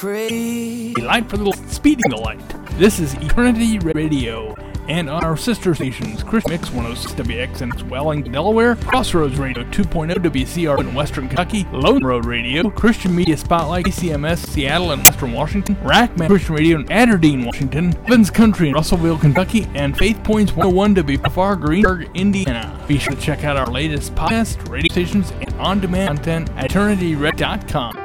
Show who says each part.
Speaker 1: Pray.
Speaker 2: Light for the speeding the light. This is Eternity Radio. And on our sister stations, Chris Mix 106 WX in Wellington, Delaware, Crossroads Radio 2.0 WCR in Western Kentucky, Lone Road Radio, Christian Media Spotlight, ACMS, Seattle and Western Washington, Rackman Christian Radio in Aberdeen, Washington, Evans Country in Russellville, Kentucky, and Faith Points 101 WFR, Greenberg, Indiana. Be sure to check out our latest podcast, radio stations, and on-demand content at EternityRed.com.